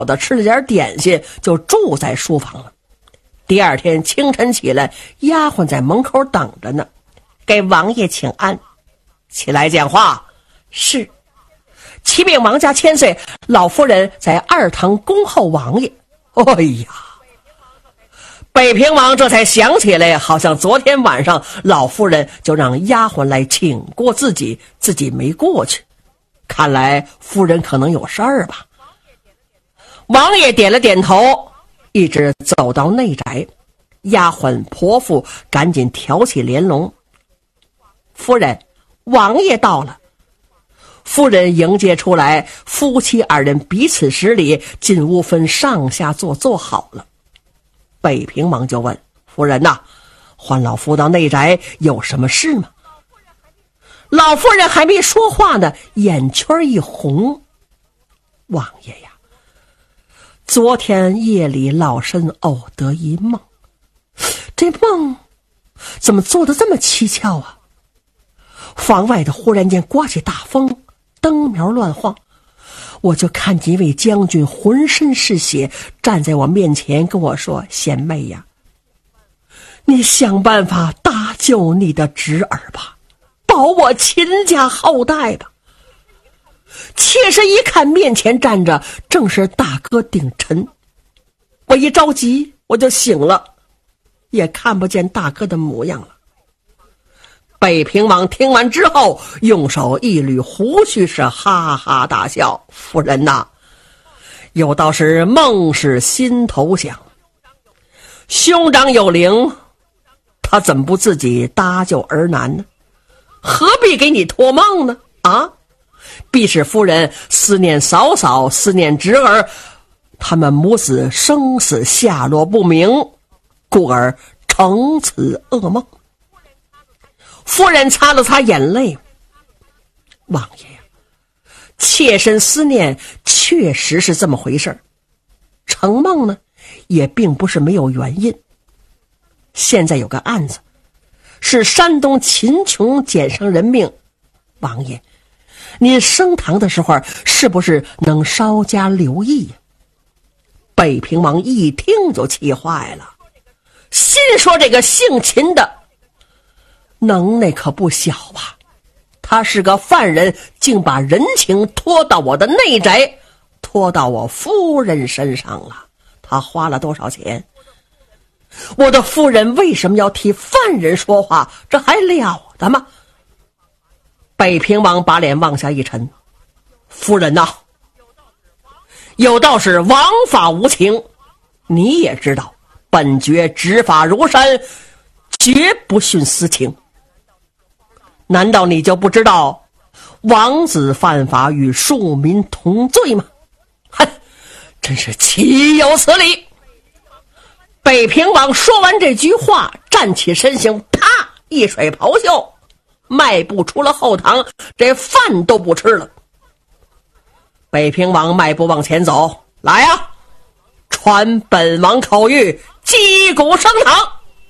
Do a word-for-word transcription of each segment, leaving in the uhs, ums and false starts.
的吃了点点心，就住在书房了。第二天清晨起来，丫鬟在门口等着呢，给王爷请安。起来讲话。是。启禀王家千岁，老夫人在二堂恭候王爷。哎呀，北平王这才想起来，好像昨天晚上老夫人就让丫鬟来请过自己，自己没过去。看来夫人可能有事儿吧。王爷点了点头，一直走到内宅。丫鬟婆妇赶紧挑起帘笼。夫人，王爷到了。夫人迎接出来，夫妻二人彼此施礼，进屋分上下座坐好了。北平王就问夫人呐，唤老夫到内宅有什么事吗？老夫人还没说话呢，眼圈一红。王爷呀，昨天夜里老身偶得一梦，这梦怎么做得这么蹊跷啊？房外的忽然间刮起大风，灯苗乱晃，我就看见一位将军浑身是血站在我面前跟我说，贤妹呀，你想办法搭救你的侄儿吧，保我秦家后代吧。妾身一看面前站着正是大哥鼎臣，我一着急我就醒了，也看不见大哥的模样了。北平王听完之后，用手一捋胡须，是哈哈大笑。夫人呐，有道是梦是心头想，兄长有灵，他怎么不自己搭救儿男呢？何必给你托梦呢？啊，必是夫人思念嫂嫂，思念侄儿，他们母子生死下落不明，故而成此噩梦。夫人擦了擦眼泪，王爷呀，妾身思念确实是这么回事，成梦呢也并不是没有原因。现在有个案子是山东秦琼捡伤人命，王爷您升堂的时候是不是能稍加留意呀？北平王一听就气坏了，心说这个姓秦的能耐可不小吧，他是个犯人，竟把人情拖到我的内宅，拖到我夫人身上了。他花了多少钱？我的夫人为什么要替犯人说话？这还了得吗？北平王把脸往下一沉，夫人呐，有道是王法无情，你也知道本爵执法如山，绝不徇私情。难道你就不知道王子犯法与庶民同罪吗？哼，真是岂有此理！北平王说完这句话，站起身形，啪一甩袍袖，迈步出了后堂，这饭都不吃了。北平王迈步往前走，来呀、啊，传本王口谕，击鼓升堂。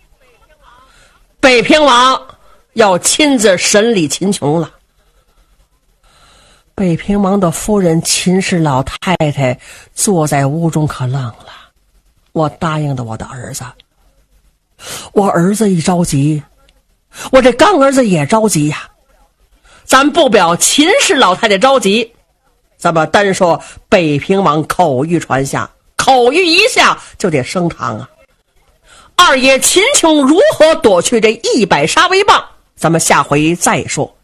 北平王要亲自审理秦琼了。北平王的夫人秦氏老太太坐在屋中可愣了。我答应的我的儿子，我儿子一着急，我这干儿子也着急呀。咱不表秦氏老太太着急，咱们单说北平王口谕传下，口谕一下就得升堂啊。二爷秦琼如何夺去这一百杀威棒，咱们下回再说。